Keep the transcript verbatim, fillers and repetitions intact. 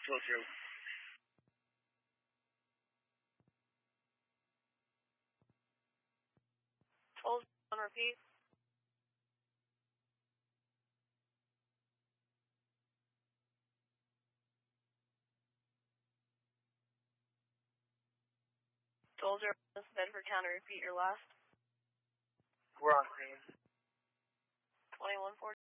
Will do. Hold on, repeat. Soldier, this is Bedford County. Repeat your last. We're on scene. twenty-one forty.